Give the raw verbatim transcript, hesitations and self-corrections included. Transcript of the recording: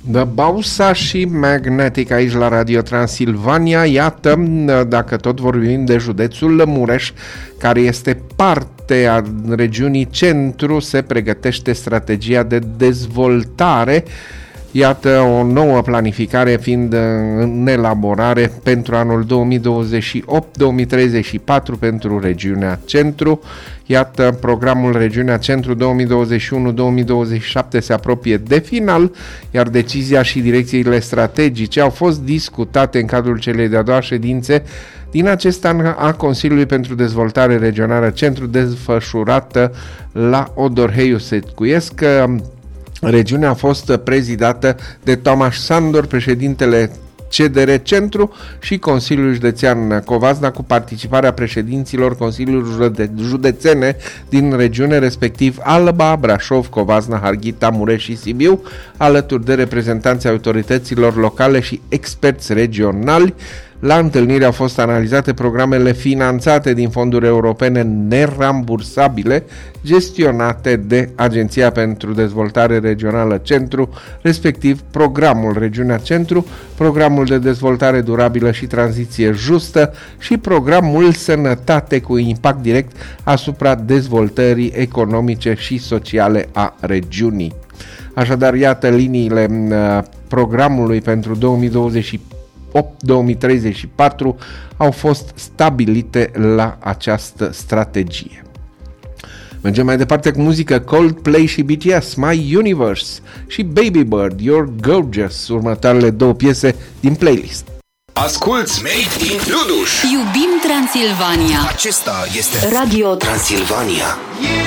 The Bausa și Magnetic aici la Radio Transilvania. Iată, dacă tot vorbim de județul Mureș, care este parte a regiunii centru, se pregătește strategia de dezvoltare. Iată o nouă planificare fiind în elaborare pentru anul două mii douăzeci și opt două mii treizeci și patru pentru regiunea centru. Iată, programul regiunea centru două mii douăzeci și unu două mii douăzeci și șapte se apropie de final, iar decizia și direcțiile strategice au fost discutate în cadrul celei de-a doua ședințe din acest an a Consiliului pentru Dezvoltare Regională Centru, desfășurată la Odorheiu Setcuiesc. Regiunea a fost prezidată de Tomaș Sandor, președintele C D R Centru, și Consiliul Județean Covasna, cu participarea președinților Consiliului Județene din regiune, respectiv Alba, Brașov, Covasna, Harghita, Mureș și Sibiu, alături de reprezentanții autorităților locale și experți regionali. La întâlnire au fost analizate programele finanțate din fonduri europene nerambursabile gestionate de Agenția pentru Dezvoltare Regională Centru, respectiv programul Regiunea Centru, programul de dezvoltare durabilă și tranziție justă și programul Sănătate cu impact direct asupra dezvoltării economice și sociale a regiunii. Așadar, iată liniile programului pentru două mii douăzeci și opt două mii treizeci și patru au fost stabilite la această strategie. Mergem mai departe cu muzică. Coldplay și B T S, My Universe, și Baby Bird, You're Gorgeous, următoarele două piese din playlist. Asculți Made in Luduș. Iubim Transilvania. Acesta este Radio Transilvania.